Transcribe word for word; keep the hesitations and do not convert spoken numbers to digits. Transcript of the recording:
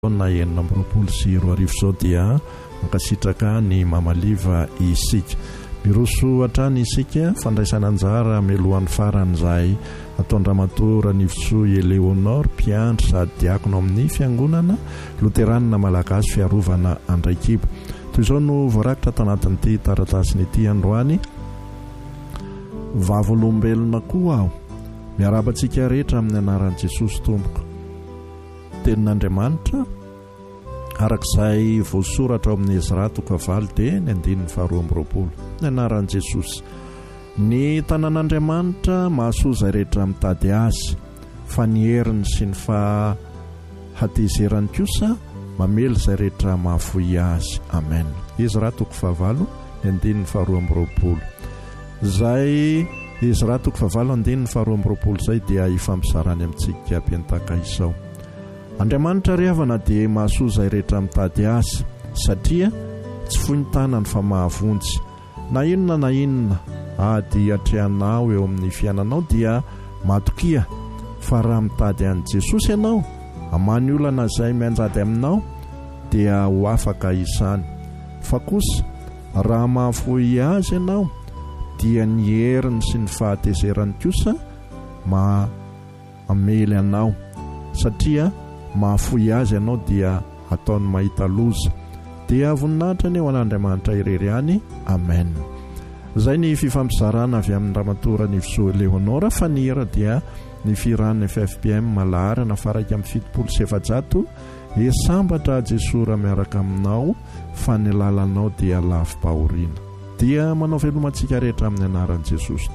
na enina amby roapolo sy roa arivo zao dia mankasitraka ny mamaliva isika. Miroso hatrany isika fandraisana anjara melohan'ny faran'izay ataon-dramatora Nivisoa Eleonore mpiandry sady diakono amin'ny fiangonana Loteranina Malagasy fiarovana Andraikibo. Toy izao no voarakitra tao anatin'ity taratasiny ity androany. Vavolombelona koa aho, miarabantsika rehetra amin'ny anaran'i Jesosy Tompoko. Tenin'Andriamanitra arak'izay voasoratra ao amin'ny Ezra toko valo dia ny andininy faharoa amby roapolo. Ny anaran'i Jesosy. Ny tanàn'Andriamanitra mahasoa izay rehetra mitady azy, fa ny heriny sy ny fahatezerany kosa mamely izay rehetra mahafoy azy. Amen. Ezra toko fahavalo ny andininy faharoa amby roapolo. Izay Ezra toko fahavalo andininy faharoa amby roapolo izay dia ifampizarany amintsika mpiantaka izao. Andriamanitra riavana dia mahasoa izay rehetra mitady azy, satria tsy fohy tanany fa mahavonjy. Na inona na inona ady atrehanao eo amin'ny fiainanao dia matokia, fa raha mitady an'i Jesosy ianao, hamany olana izay mianjady aminao dia ho afaka izany. Fa kosa raha mahafoy azy ianao dia ny heriny sy ny fahatezerany kosa mamely anao, satria mahafoy azy ianao dia ataony mahita loza. Dia voninahitra ny eo an'Andriamanitra irery ihany. Amen. Izay ny fifampizarana avy amin'ny ramatora Nivisoa Eleonora, fa ny hira dia ny firan'ny F F P M Malahara nafaraka amin'ny fitopolo sy efajato. Esambatra Jesora miaraka aminao, fa ny lalanao dia lafim-pahoriana. Dia manao velomantsika rehetra amin'ny anaran'i Jesosy.